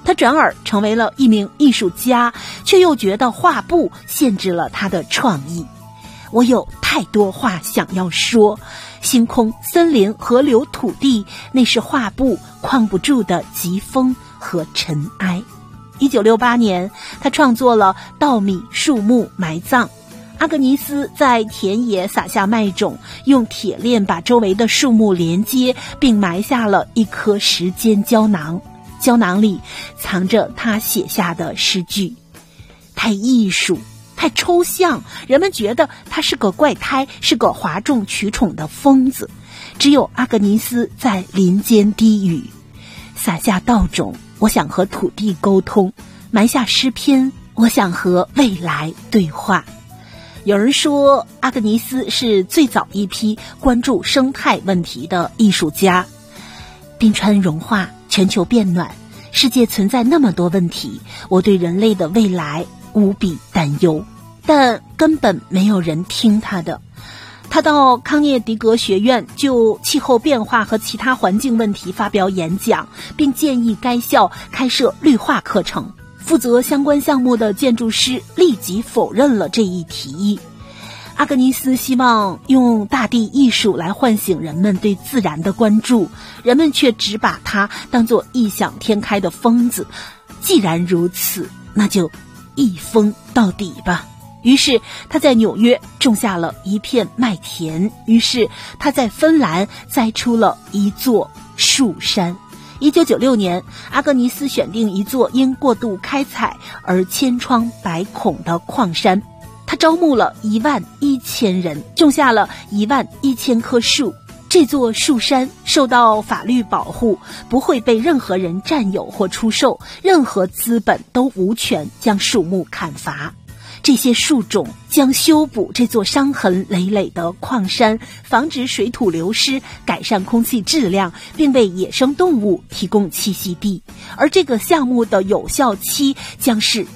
他转而成为了一名艺术家，却又觉得画布限制了他的创意。我有太多话想要说，星空、森林、河流、土地，那是画布框不住的疾风和尘埃。1968年，他创作了《稻米、树木、埋葬》。阿格尼斯在田野撒下麦种，用铁链把周围的树木连接，并埋下了一颗时间胶囊。胶囊里藏着他写下的诗句。太艺术，太抽象，人们觉得他是个怪胎，是个哗众取宠的疯子。只有阿格尼斯在林间低语，撒下稻种，我想和土地沟通；埋下诗篇，我想和未来对话。有人说，阿格尼斯是最早一批关注生态问题的艺术家。冰川融化，全球变暖，世界存在那么多问题，我对人类的未来无比担忧，但根本没有人听他的。他到康涅狄格学院就气候变化和其他环境问题发表演讲，并建议该校开设绿化课程。负责相关项目的建筑师立即否认了这一提议。阿格尼斯希望用大地艺术来唤醒人们对自然的关注，人们却只把他当作异想天开的疯子。既然如此，那就一疯到底吧。于是他在纽约种下了一片麦田，于是他在芬兰栽出了一座树山。1996年，阿格尼斯选定一座因过度开采而千疮百孔的矿山，他招募了11000人，种下了11000棵树。这座树山受到法律保护，不会被任何人占有或出售，任何资本都无权将树木砍伐。这些树种将修补这座伤痕累累的矿山，防止水土流失，改善空气质量，并为野生动物提供栖息地。而这个项目的有效期将是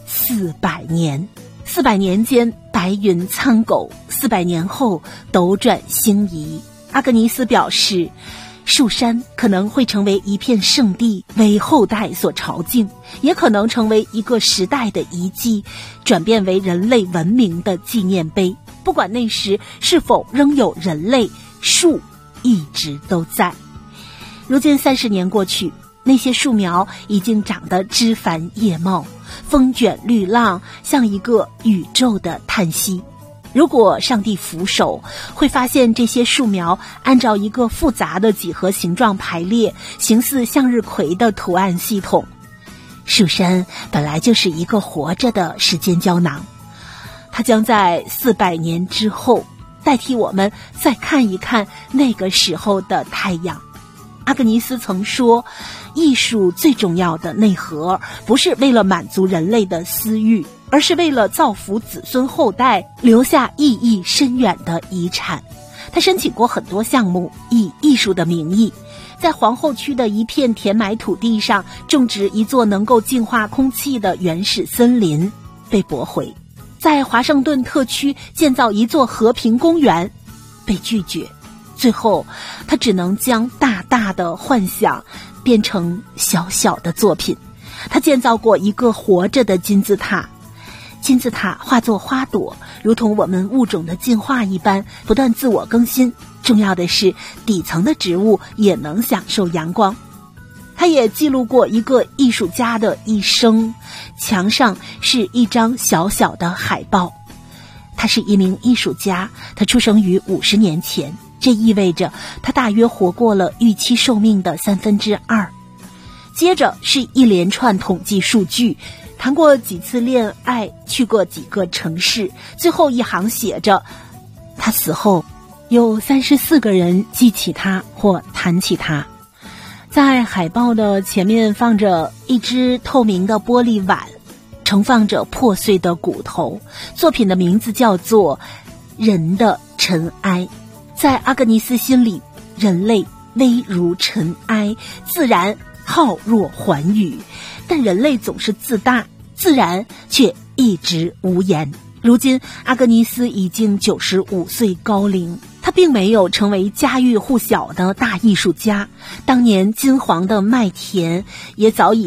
400年。400年间白云苍狗，400年后斗转星移。阿格尼斯表示，树山可能会成为一片圣地，为后代所朝敬，也可能成为一个时代的遗迹，转变为人类文明的纪念碑。不管那时是否仍有人类，树一直都在。如今30年过去，那些树苗已经长得枝繁叶茂，风卷绿浪，像一个宇宙的叹息。如果上帝俯首，会发现这些树苗按照一个复杂的几何形状排列，形似向日葵的图案系统。树山本来就是一个活着的时间胶囊，它将在400年之后代替我们再看一看那个时候的太阳。阿格尼斯曾说，艺术最重要的内核不是为了满足人类的私欲，而是为了造福子孙后代，留下意义深远的遗产。他申请过很多项目，以艺术的名义，在皇后区的一片填埋土地上种植一座能够净化空气的原始森林，被驳回；在华盛顿特区建造一座和平公园，被拒绝。最后他只能将大大的幻想变成小小的作品。他建造过一个活着的金字塔，金字塔化作花朵，如同我们物种的进化一般，不断自我更新。重要的是，底层的植物也能享受阳光。他也记录过一个艺术家的一生，墙上是一张小小的海报。他是一名艺术家，他出生于50年前，这意味着他大约活过了预期寿命的2/3。接着是一连串统计数据，谈过几次恋爱，去过几个城市。最后一行写着，他死后有34个人记起他或谈起他。在海报的前面放着一只透明的玻璃碗，盛放着破碎的骨头。作品的名字叫做《人的尘埃》。在阿格尼斯心里，人类微如尘埃，自然浩若寰宇，但人类总是自大，自然却一直无言。如今阿格尼斯已经95岁高龄，他并没有成为家喻户晓的大艺术家，当年金黄的麦田也早已